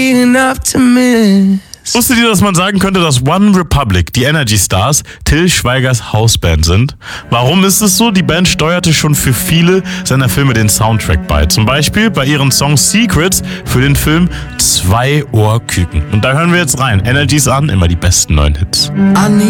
enough to miss. Wusstet ihr, dass man sagen könnte, dass One Republic, die Energy Stars, Till Schweigers Hausband sind? Warum ist es so? Die Band steuerte schon für viele seiner Filme den Soundtrack bei. Zum Beispiel bei ihren Songs Secrets für den Film Zwei Ohrküken. Und da hören wir jetzt rein. Energy's an, immer die besten neuen Hits. I need